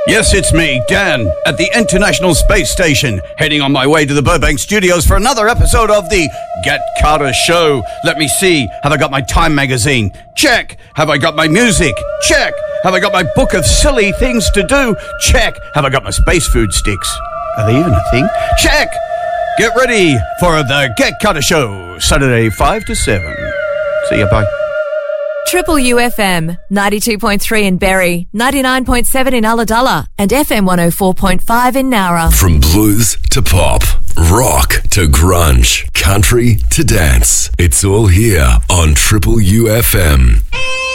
Yes, it's me, Dan, at the International Space Station, heading on my way to the Burbank studios for another episode of the Get Carter Show. Let me see. Have I got my Time magazine? Check. Have I got my music? Check. Have I got my book of silly things to do? Check. Have I got my space food sticks? Are they even a thing? Check. Get ready for the Get Carter Show, Saturday 5 to 7. See ya, bye. Triple UFM, 92.3 in Berry, 99.7 in Ulladulla, and FM 104.5 in Nowra. From blues to pop, rock to grunge, country to dance, it's all here on Triple UFM.